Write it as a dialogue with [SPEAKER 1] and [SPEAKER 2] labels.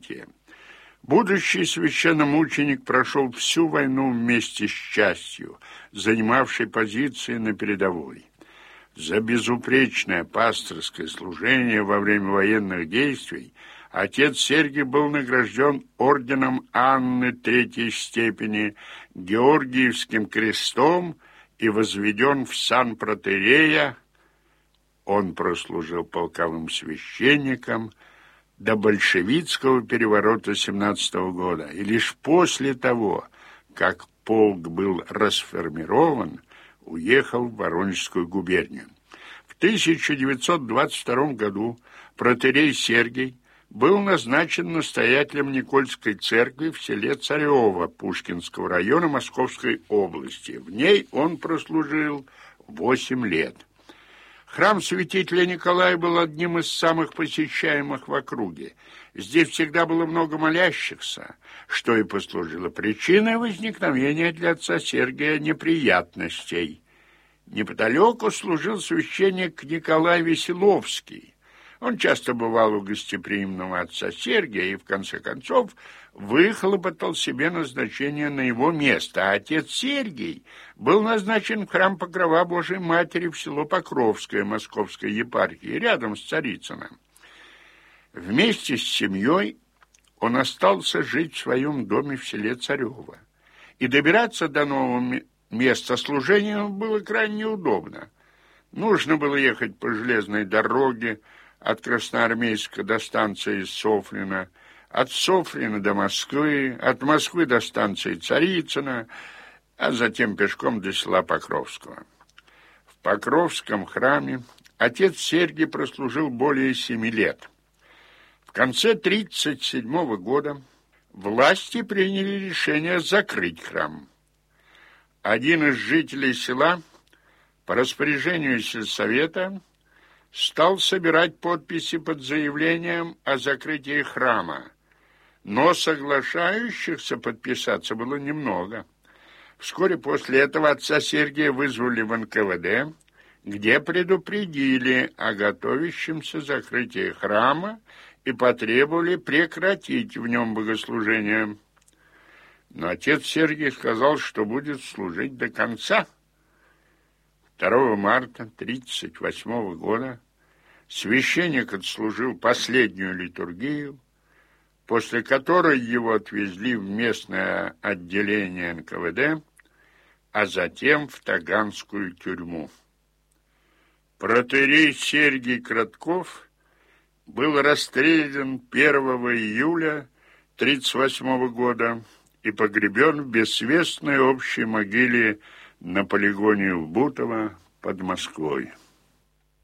[SPEAKER 1] событие. Будущий священномученик прошел всю войну вместе с частью, занимавшей позиции на передовой. За безупречное пасторское служение во время военных действий отец Сергий был награжден орденом Анны третьей степени, Георгиевским крестом и возведен в сан протоиерея. Он прослужил полковым священником до большевистского переворота 17-го года, и лишь после того, как полк был расформирован, уехал в Воронежскую губернию. В 1922 году протоиерей Сергий был назначен настоятелем Никольской церкви в селе Царево Пушкинского района Московской области. В ней он прослужил 8 лет. Храм святителя Николая был одним из самых посещаемых в округе. Здесь всегда было много молящихся, что и послужило причиной возникновения для отца Сергия неприятностей. Неподалеку служил священник Николай Веселовский. Он часто бывал у гостеприимного отца Сергия и, в конце концов, выхлопотал себе назначение на его место, а отец Сергий был назначен в храм Покрова Божией Матери в село Покровское Московской епархии, рядом с Царицыным. Вместе с семьей он остался жить в своем доме в селе Царево, и добираться до нового места служения было крайне неудобно. Нужно было ехать по железной дороге от Красноармейска до станции Софьино, от Софьино до Москвы, от Москвы до станции Царицына, а затем пешком до села Покровского. В Покровском храме отец Сергий прослужил более 7 лет. В конце 1937 года власти приняли решение закрыть храм. Один из жителей села по распоряжению сельсовета стал собирать подписи под заявлением о закрытии храма, но соглашающихся подписаться было немного. Вскоре после этого отца Сергия вызвали в НКВД, где предупредили о готовящемся закрытии храма и потребовали прекратить в нем богослужение. Но отец Сергий сказал, что будет служить до конца. 2 марта 1938 года священник отслужил последнюю литургию, после которой его отвезли в местное отделение НКВД, а затем в Таганскую тюрьму. Протоиерей Сергий Кратков был расстрелян 1 июля 1938 года и погребен в бессвестной общей могиле на полигоне в Бутово под Москвой.